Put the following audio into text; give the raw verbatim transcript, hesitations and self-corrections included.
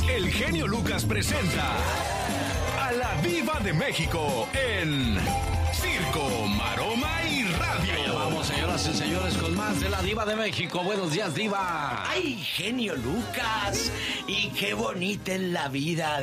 el genio Lucas presenta a la Diva de México en Circo, Maroma y Radio. Ya vamos, señoras y señores, con más de la Diva de México. Buenos días, Diva. ¡Ay, genio Lucas! Y qué bonita es la vida